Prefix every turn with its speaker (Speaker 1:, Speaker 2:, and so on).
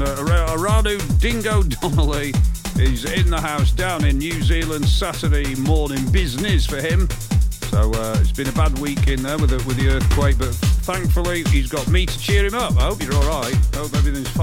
Speaker 1: Aradu Dingo Donnelly is in the house down in New Zealand. Saturday morning business for him. So it's been a bad week in there with the earthquake, but thankfully he's got me to cheer him up. I hope you're all right. I hope everything's fine.